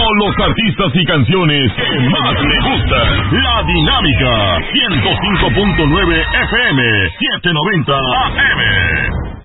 con los artistas y canciones que más le gustan. La Dinámica 105.9 FM, 790 AM.